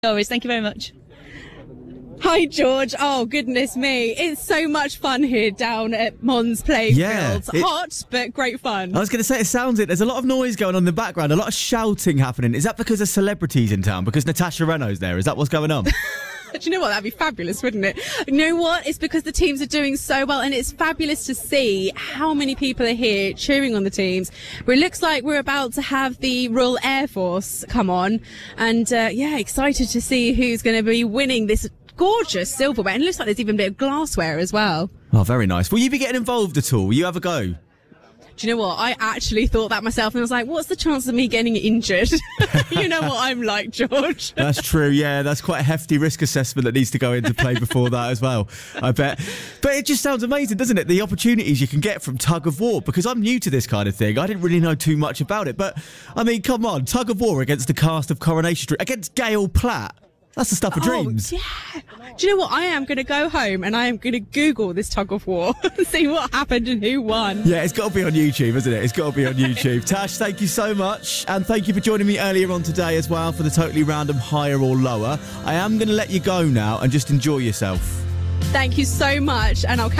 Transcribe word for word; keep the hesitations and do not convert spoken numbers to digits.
No worries, thank you very much. Hi, George. Oh, goodness me. It's so much fun here down at Mons Playground. Yeah, it- Hot, but great fun. I was going to say, it sounds it. There's a lot of noise going on in the background, a lot of shouting happening. Is that because there's celebrities in town? Because Natasha Renault's there? Is that what's going on? Do you know what? That'd be fabulous, wouldn't it? You know what? It's because the teams are doing so well, and it's fabulous to see how many people are here cheering on the teams. But it looks like we're about to have the Royal Air Force come on, and uh, yeah, excited to see who's going to be winning this gorgeous silverware. And it looks like there's even a bit of glassware as well. Oh, very nice. Will you be getting involved at all? Will you have a go? Do you know what? I actually thought that myself, and I was like, what's the chance of me getting injured? You know what I'm like, George. That's true, yeah. That's quite a hefty risk assessment that needs to go into play before that as well, I bet. But it just sounds amazing, doesn't it? The opportunities you can get from tug of war, because I'm new to this kind of thing. I didn't really know too much about it. But, I mean, come on, tug of war against the cast of Coronation Street, against Gail Platt. That's the stuff of dreams. Oh, yeah. Do you know what? I am going to go home and I am going to Google this tug of war and see what happened and who won. Yeah, it's got to be on YouTube, isn't it? It's got to be on YouTube. Tash, thank you so much. And thank you for joining me earlier on today as well for the Totally Random Higher or Lower. I am going to let you go now and just enjoy yourself. Thank you so much, and I'll catch